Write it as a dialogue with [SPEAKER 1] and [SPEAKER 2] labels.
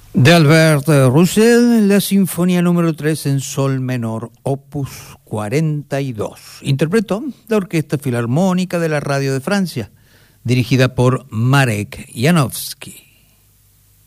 [SPEAKER 1] De Albert Roussel, la Sinfonía número 3 en Sol menor, opus 42. Interpretó la Orquesta Filarmónica de la Radio de Francia, dirigida por Marek Janowski.